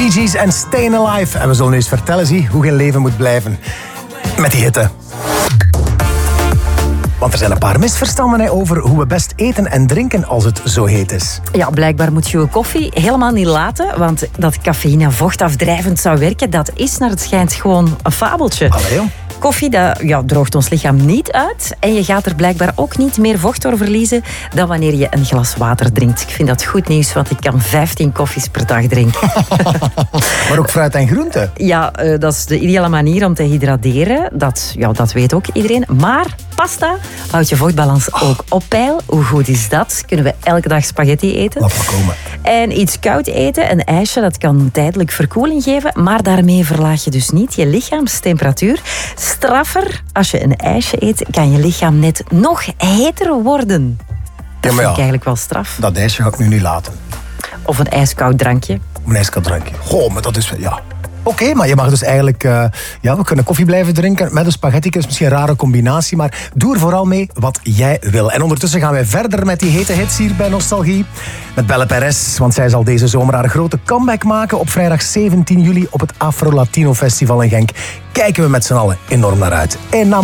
Bee Gees en Stayin' Alive. En we zullen nu eens vertellen hoe je leven moet blijven met die hitte. Want er zijn een paar misverstanden over hoe we best eten en drinken als het zo heet is. Ja, blijkbaar moet je koffie helemaal niet laten, want dat cafeïne vochtafdrijvend zou werken, dat is naar het schijnt gewoon een fabeltje. Allee, joh. Koffie dat droogt ons lichaam niet uit en je gaat er blijkbaar ook niet meer vocht door verliezen dan wanneer je een glas water drinkt. Ik vind dat goed nieuws, want ik kan 15 koffies per dag drinken. Maar ook fruit en groenten. Ja, dat is de ideale manier om te hydrateren. Dat weet ook iedereen. Maar pasta houdt je vochtbalans ook op peil. Hoe goed is dat? Kunnen we elke dag spaghetti eten? Laat maar komen. En iets koud eten, een ijsje, dat kan tijdelijk verkoeling geven, maar daarmee verlaag je dus niet je lichaamstemperatuur. Straffer, als je een ijsje eet, kan je lichaam net nog heter worden. Dat vind ik eigenlijk wel straf. Dat ijsje ga ik nu niet laten. Of een ijskoud drankje. Een ijskoud drankje. Goh, maar dat is... Ja. Oké, maar je mag dus eigenlijk... we kunnen koffie blijven drinken met een spaghetti. Dat is misschien een rare combinatie, maar doe er vooral mee wat jij wil. En ondertussen gaan wij verder met die hete hits hier bij Nostalgie. Met Belle Perez, want zij zal deze zomer haar grote comeback maken op vrijdag 17 juli op het Afro Latino Festival in Genk. Kijken we met z'n allen enorm naar uit.